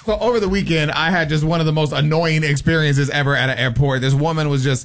So over the weekend, I had just one of the most annoying experiences ever at an airport. This woman was just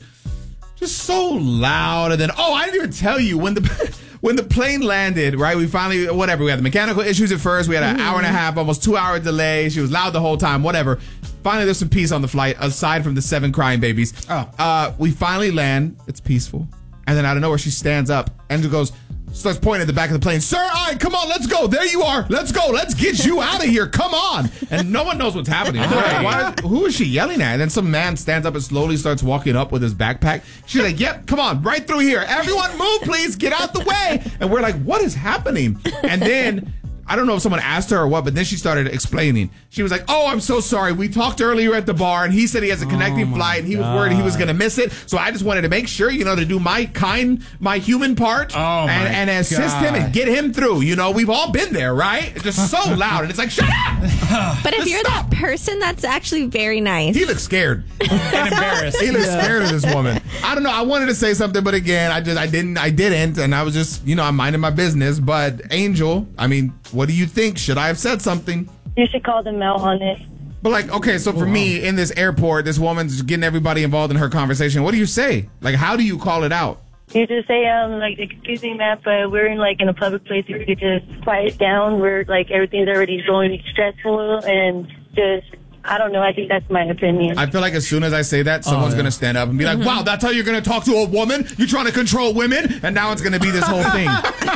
so loud. And then, I didn't even tell you when the plane landed, right? We finally, we had the mechanical issues at first. We had an hour and a half, almost 2 hour delay. She was loud the whole time, whatever. Finally, there's some peace on the flight, aside from the 7 crying babies. We finally land. It's peaceful. And then out of nowhere, she stands up and starts pointing at the back of the plane. Sir, all right, come on, let's go. There you are. Let's go. Let's get you out of here. Come on. And no one knows what's happening. Who is she yelling at? And then some man stands up and slowly starts walking up with his backpack. She's like, yep, come on, right through here. Everyone move, please. Get out the way. And we're like, what is happening? And then I don't know if someone asked her or what, but then she started explaining. She was like, I'm so sorry. We talked earlier at the bar, and he said he has a connecting flight, and he was worried he was going to miss it. So I just wanted to make sure, to do my human part and assist him and get him through. We've all been there, right? It's just so loud, and it's like, shut up! But if you're that person, that's actually very nice. He looks scared. And embarrassed. He looks scared of this woman. I don't know. I wanted to say something, but again, I didn't, and I was just, I'm minding my business. But Angel, what do you think? Should I have said something? You should call them out on it. But so for me, in this airport, this woman's getting everybody involved in her conversation. What do you say? How do you call it out? You just say, excuse me, ma'am, but we're in a public place. If you could just quiet down. We're everything's already going stressful, and just, I don't know. I think that's my opinion. I feel like as soon as I say that, someone's going to stand up and be like, wow, that's how you're going to talk to a woman? You're trying to control women? And now it's going to be this whole thing.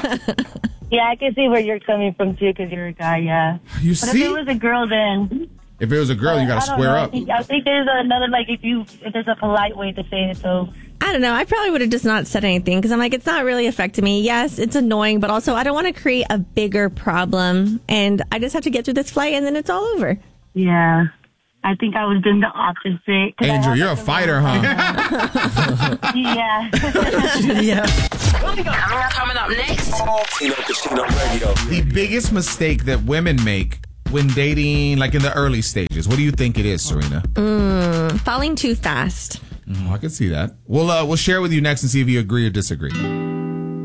Yeah, I can see where you're coming from, too, because you're a guy, yeah. You but see? if it was a girl, then... If it was a girl, you got to square up. I think there's another, if there's a polite way to say it, so... I don't know. I probably would have just not said anything because I'm like, it's not really affecting me. Yes, it's annoying, but also I don't want to create a bigger problem. And I just have to get through this flight and then it's all over. Yeah. I think I was doing the opposite. Angel, you're a fighter, huh? Yeah. Yeah. Coming up next. Tino Casino Radio. The biggest mistake that women make when dating, in the early stages. What do you think it is, Serena? Falling too fast. I can see that. We'll share with you next and see if you agree or disagree.